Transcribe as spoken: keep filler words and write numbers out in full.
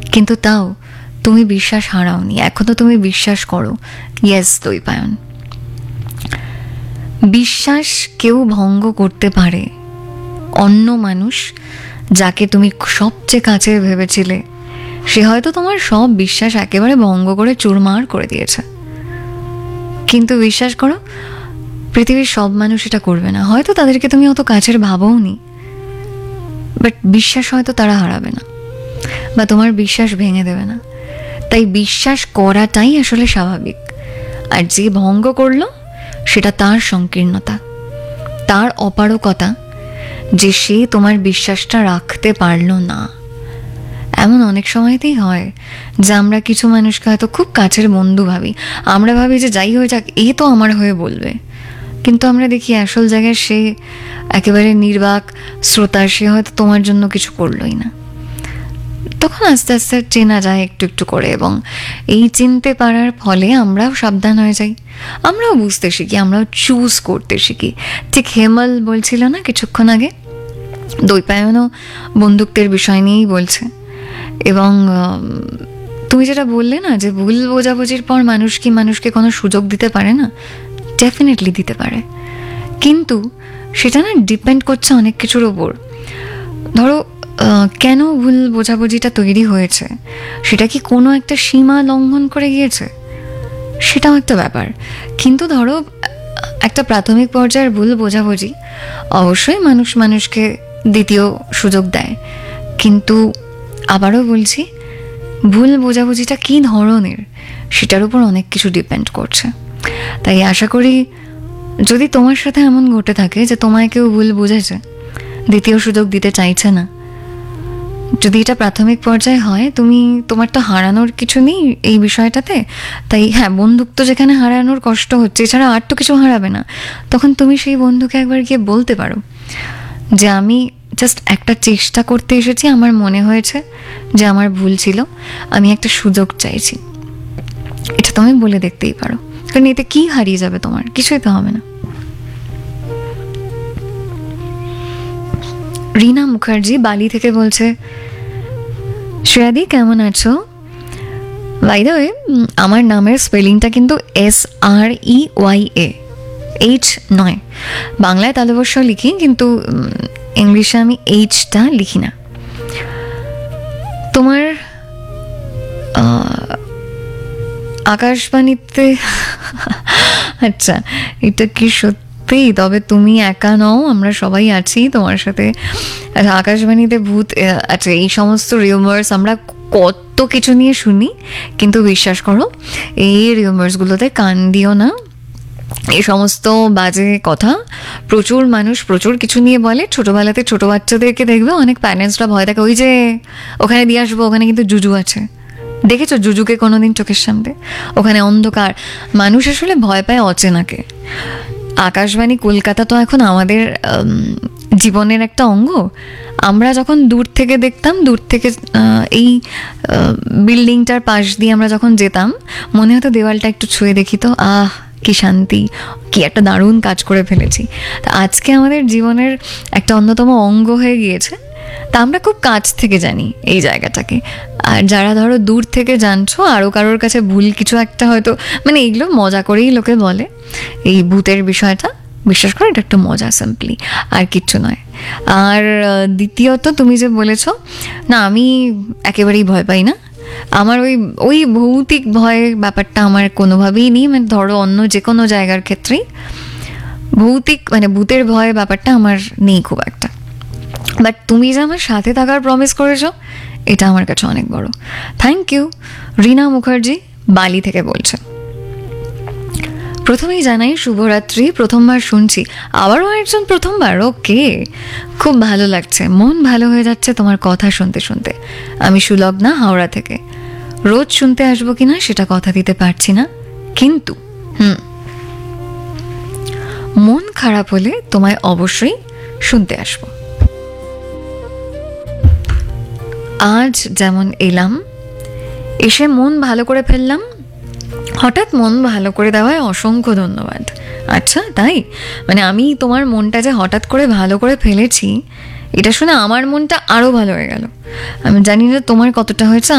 কিন্তু তাও তুমি বিশ্বাস হারাওনি, এখনো তুমি বিশ্বাস করো। ইয়েস দৈপায়ন, বিশ্বাস কেউ ভঙ্গ করতে পারে, অন্য মানুষ যাকে তুমি সবচেয়ে কাছে ভেবেছিলে সে হয়তো তোমার সব বিশ্বাস একেবারে ভঙ্গ করে চুরমার করে দিয়েছে। কিন্তু বিশ্বাস করো, পৃথিবীর সব মানুষ এটা করবে না। হয়তো তাদেরকে তুমি অত কাছের ভাবোও নি, বাট বিশ্বাস হয়তো তারা হারাবে না বা তোমার বিশ্বাস ভেঙে দেবে না। তাই বিশ্বাস করাটাই আসলে স্বাভাবিক। আর যে ভঙ্গ করলো সেটা তার সংকীর্ণতা, তার অপারকতা, যে সে তোমার বিশ্বাসটা রাখতে পারলো না। এমন অনেক সময়তেই হয় যে আমরা কিছু মানুষকে হয়তো খুব কাছের বন্ধু ভাবি, আমরা ভাবি যে যাই হয়ে যাক এ তো আমার হয়ে বলবে, কিন্তু আমরা দেখি আসল জায়গায় সে একেবারে নির্বাক শ্রোতা, সে হয়তো তোমার জন্য কিছু করলোই না। তখন আস্তে আস্তে চেনা যায় একটু একটু করে, এবং এই চিনতে পারার ফলে আমরাও সাবধান হয়ে যাই, আমরাও বুঝতে শিখি, আমরাও চুজ করতে শিখি। ঠিক হেমল বলছিল না কিছুক্ষণ আগে, দৈপায়নও বন্ধুত্বের বিষয় নিয়েই বলছে। এবং তুমি যেটা বললে না যে ভুল বোঝাবুঝির পর মানুষ কি মানুষকে কোনো সুযোগ দিতে পারে না, ডেফিনেটলি দিতে পারে, কিন্তু সেটা না ডিপেন্ড করছে অনেক কিছুর ওপর। ধরো কেন ভুল বোঝাবুঝিটা তৈরি হয়েছে, সেটা কি কোনো একটা সীমা লঙ্ঘন করে গিয়েছে, সেটাও একটা ব্যাপার। কিন্তু ধরো একটা প্রাথমিক পর্যায়ের ভুল বোঝাবুঝি, অবশ্যই মানুষ মানুষকে দ্বিতীয় সুযোগ দেয়, কিন্তু আবারও বলছি ভুল বোঝাবুঝিটা কী ধরনের সেটার উপর অনেক কিছু ডিপেন্ড করছে। তাই আশা করি যদি তোমার সাথে এমন ঘটে থাকে যে তোমায় কেউ ভুল বুঝেছে, দ্বিতীয় সুযোগ দিতে চাইছে না, যদি এটা প্রাথমিক পর্যায়ে হয়, তুমি তোমার তো হারানোর কিছু নেই এই বিষয়টাতে। তাই হ্যাঁ, বন্ধুত্ব যেখানে হারানোর কষ্ট হচ্ছে, এছাড়া আর তো কিছু হারাবে না, তখন তুমি সেই বন্ধুকে একবার গিয়ে বলতে পারো যে আমি জাস্ট একটা চেষ্টা করতে এসেছি, আমার মনে হয়েছে যে আমার ভুল ছিল, আমি একটা সুযোগ চাইছি। এটা তুমি বলে দেখতেই পারো, কারণ এতে কি হারিয়ে যাবে তোমার? কিছুই তো হবে না। রিনা মুখার্জি বালি থেকে বলছে, শ্রেয়াদি কেমন আছো? বাই দ্য ওয়ে, আমার নামের স্পেলিংটা কিন্তু S R E Y A, H নয়। বাংলায় তালবস্য লিখি, কিন্তু ইংলিশে আমি এইচটা লিখি না। তোমার আকাশবাণীতে আচ্ছা, এটা কি সত্যি? তবে তুমি একা নও, আমরা সবাই আছি তোমার সাথে। আচ্ছা, আকাশবাণীতে ভূত, আচ্ছা এই সমস্ত রিউমার্স আমরা কত কিছু নিয়ে শুনি, কিন্তু বিশ্বাস করো এই রিউমার্সগুলোতে কান দিও না। এই সমস্ত বাজে কথা প্রচুর মানুষ প্রচুর কিছু নিয়ে বলে। ছোটোবেলাতে ছোটো বাচ্চাদেরকে দেখবে অনেক প্যারেন্টসরা ভয় থাকে, ওই যে ওখানে দিয়ে আসবো, ওখানে কিন্তু জুজু আছে। দেখেছো জুজুকে কোনোদিন চোখের সামনে? ওখানে অন্ধকার। মানুষ আসলে ভয় পায় অচেনাকে। আকাশবাণী কলকাতা তো এখন আমাদের জীবনের একটা অঙ্গ। আমরা যখন দূর থেকে দেখতাম, দূর থেকে এই বিল্ডিংটার পাশ দিয়ে আমরা যখন যেতাম, মনে হতো দেওয়ালটা একটু ছুঁয়ে দেখি তো, আহ কি শান্তি, কি একটা দারুণ কাজ করে ফেলেছি। তা আজকে আমাদের জীবনের একটা অন্যতম অঙ্গ হয়ে গিয়েছে, তা আমরা খুব কাছ থেকে জানি এই জায়গাটাকে। আর যারা ধরো দূর থেকে জানছো, আরও কারোর কাছে ভুল কিছু একটা হয়তো, মানে এইগুলো মজা করেই লোকে বলে এই ভূতের বিষয়টা, বিশ্বাস করো এটা একটা মজা, সিম্পলি, আর কিচ্ছু নয়। আর দ্বিতীয়ত তুমি যে বলেছ, না আমি একেবারেই ভয় পাই না। আমার ওই ওই ভৌতিক ভয়ের ব্যাপারটা আমার কোনোভাবেই নেই। মানে ধরো অন্য যে কোনো জায়গার ক্ষেত্রেই ভৌতিক মানে ভূতের ভয়ের ব্যাপারটা আমার নেই খুব একটা। বাট তুমি যে আমার সাথে থাকার প্রমিস করেছো, এটা আমার কাছে অনেক বড়। Thank you. রিনা মুখার্জি বালি থেকে বলছে, প্রথমেই জানাই শুভরাত্রি, প্রথমবার শুনছি। আবারও একজন প্রথমবার, ওকে, খুব ভালো লাগছে, মন ভালো হয়ে যাচ্ছে তোমার কথা শুনতে শুনতে। আমি সুলগ্না হাওড়া থেকে। রোজ শুনতে আসবো কিনা সেটা কথা দিতে পারছি না, কিন্তু হুম মন খারাপ হলে তোমায় অবশ্যই শুনতে আসবো। আজ যেমন এলাম, এসে মন ভালো করে ফেললাম। হঠাৎ মন ভালো করে দেওয়ায় অসংখ্য ধন্যবাদ। আচ্ছা তাই? মানে আমি তোমার মনটা যে হঠাৎ করে ভালো করে ফেলেছি, এটা শুনে আমার মনটা আরও ভালো হয়ে গেল। আমি জানি না তোমার কতটা হয়েছে।